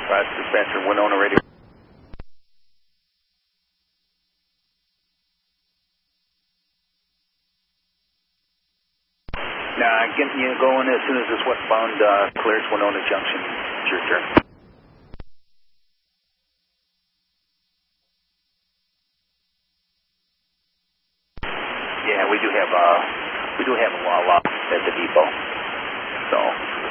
Roger, dispatcher, Winona radio. Nah, getting you going as soon as this westbound clears Winona Junction. It's your turn. Yeah, we do have a wall up at the depot. So